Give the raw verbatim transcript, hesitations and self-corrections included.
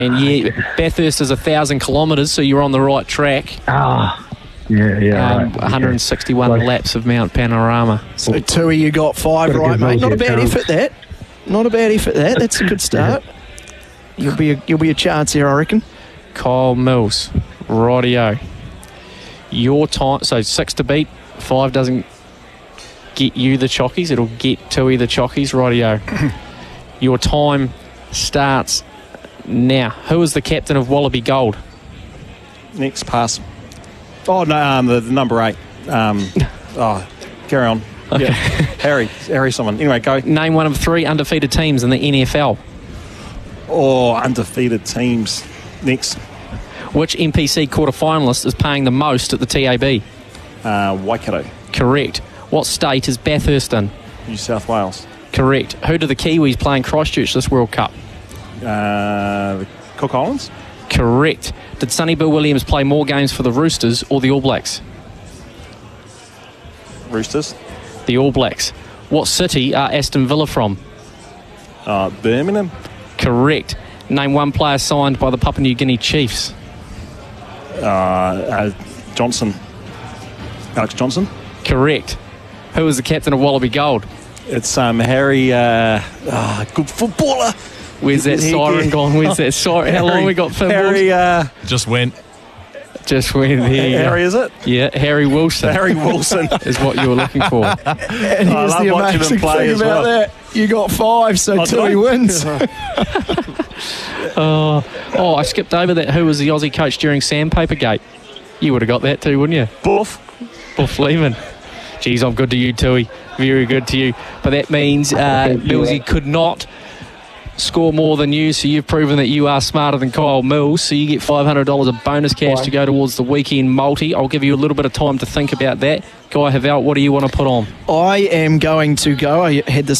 And yeah, Bathurst is a thousand kilometres, so you're on the right track. Ah, yeah, yeah. Um, right. one hundred sixty-one Okay. laps of Mount Panorama. So, Tui, you got five Gotta right, give mate. those Not a a bad chance. effort, that. Not a bad effort, that. That's a good start. You'll be a, you'll be a chance here, I reckon. Kyle Mills, rightio. Your time, so six to beat, five doesn't get you the chockies, it'll get Tui the chockies, rightio. Your time starts now. Who is the captain of Wallaby Gold? Next pass. Oh, no, um, the, the number eight. Um, oh, carry on. Okay. Yeah. Harry. Harry someone. Anyway, go. Name one of three undefeated teams in the N F L. Oh, undefeated teams. Next. Which N P C quarter-finalist is paying the most at the T A B? Uh, Waikato. Correct. What state is Bathurst in? New South Wales. Correct. Who do the Kiwis play in Christchurch this World Cup? Uh, the Cook Islands. Correct. Did Sonny Bill Williams play more games for the Roosters or the All Blacks? Roosters. The All Blacks. What city are Aston Villa from? Uh, Birmingham. Correct. Name one player signed by the Papua New Guinea Chiefs. Uh, uh, Johnson. Alex Johnson. Correct. Who is the captain of Wallaby Gold? It's um, Harry. Uh, uh, good footballer. Where's that He- siren he- gone? Where's that siren? How long we got for Harry. Uh, Just went. Just went there. Harry, is it? Yeah, Harry Wilson. Harry Wilson. is what you were looking for. And I here's love the watching amazing them play thing as about well. that. You got five, so Oh, did I? Tui wins. Oh, oh, I skipped over that. Who was the Aussie coach during Sandpaper Gate? You would have got that too, wouldn't you? Buff. Buff Lehman. Geez, I'm good to you, Tui. Very good to you. But that means uh, Millsy could not score more than you, so you've proven that you are smarter than Kyle Mills, so you get five hundred dollars of bonus cash to go towards the weekend multi. I'll give you a little bit of time to think about that. Guy Havel, what do you want to put on? I am going to go. I had this